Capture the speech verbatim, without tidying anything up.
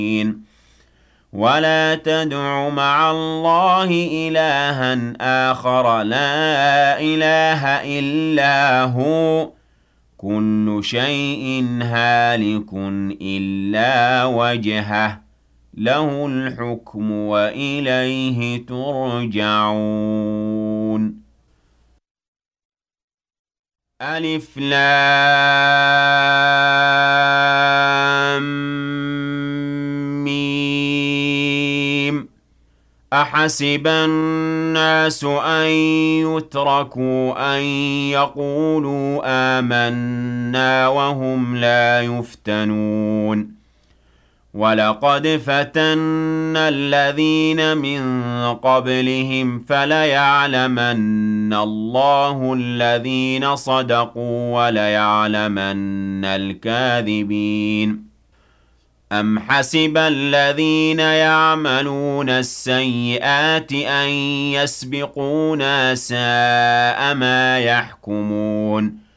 ولا تدع مع الله إلها آخر لا إله إلا هو كل شيء هالك إلا وجهه له الحكم وإليه ترجعون. ألف لام ميم أحسب الناس أن يتركوا أن يقولوا آمنا وهم لا يفتنون ولقد فتنا الذين من قبلهم فليعلمن الله الذين صدقوا وليعلمن الكاذبين. أم حسب الذين يعملون السيئات أن يسبقونا ساء ما يحكمون